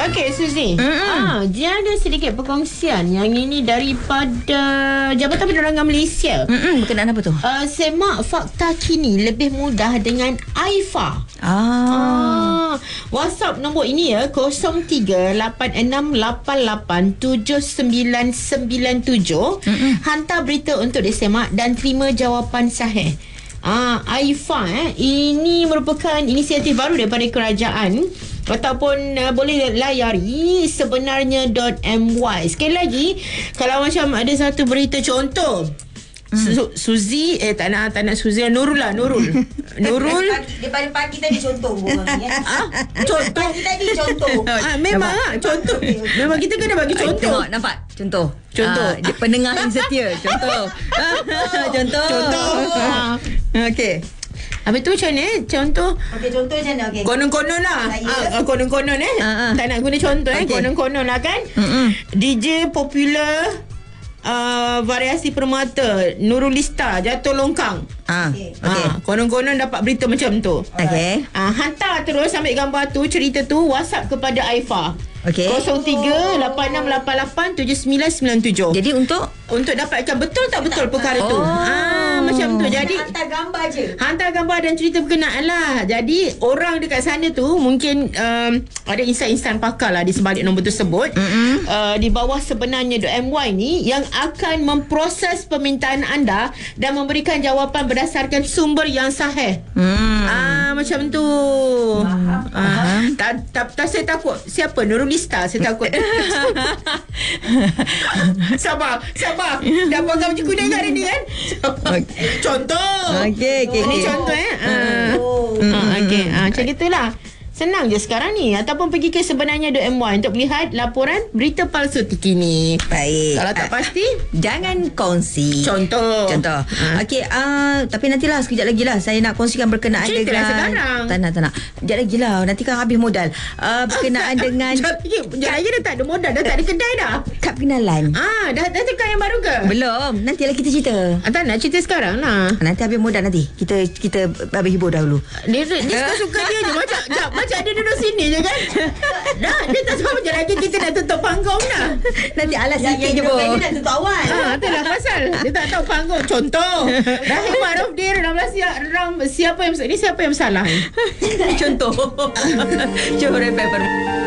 Okey, Suzy. Dia ada sedikit perkongsian. Yang ini daripada Jabatan Penerangan Malaysia. Berkenaan apa tu? Semak fakta kini lebih mudah dengan AIFA. WhatsApp nombor ini ya, 0386887997. Hantar berita untuk disemak dan terima jawapan sahih. AIFA ini merupakan inisiatif baru daripada kerajaan, ataupun boleh layari sebenarnya.my. Sekali lagi, kalau macam ada satu berita contoh, Suzy tak nak Suzy, Nurul. Daripada pagi tadi contoh contoh pagi tadi contoh. Memang contoh. Memang kita kena bagi contoh. Tengok, nampak? Contoh. Pendengar yang setia. Contoh. Okey. Habis tu macam mana? Contoh. Okey, contoh macam mana? Okey. Konon-konon lah. Konon-konon tak nak guna contoh Konon-konon lah kan. DJ popular variasi permata Nurulista jatuh longkang. Konon-konon dapat berita macam tu. Hantar terus, ambil gambar tu, cerita tu, WhatsApp kepada AIFA. 0386887997. Jadi untuk dapatkan betul tak betul perkara tu. Macam tu. Jadi hantar gambar je. Hantar gambar dan cerita berkenaan lah. Jadi orang dekat sana tu mungkin ada insan-insan pakar lah di sebalik nombor tersebut. Di bawah sebenarnya.my ni yang akan memproses permintaan anda dan memberikan jawapan berdasarkan sumber yang sahih. Macam tu. Tak, saya takut. Siapa? Nurulista, saya takut. Sabar. Dah pegang macam kuda hari ni kan? Contoh. Okey. Ini contoh Okey. Macam gitulah. Senang je sekarang ni. Ataupun pergi ke sebenarnya.my untuk melihat laporan berita palsu terkini. Baik. Kalau tak pasti, jangan kongsi. Contoh. Okey, tapi nantilah sekejap lagi lah saya nak kongsikan berkenaan cerita dengan sekarang. Tak nak. Sekejap lagi lah. Nanti kan habis modal. Berkenaan dengan Sekejap lagi dah tak ada modal, dah tak ada kedai dah. kad pengenalan. Dah tukar yang baru ke? Belum. Nantilah kita cerita. Tak nak cerita sekarang lah. Nanti habis modal nanti. Kita habis hibur dahulu. Dia suka-suka dia je. Macam dia duduk sini je kan. Dia tak tahu macam lagi kita nak tutup panggung dah. Nanti alas sikit je pun. Dia nak tutup awal. Itulah pasal dia tak tahu panggung. Contoh, Rahim Ma'ruf dia siapa yang salah? Contoh. Johor FM.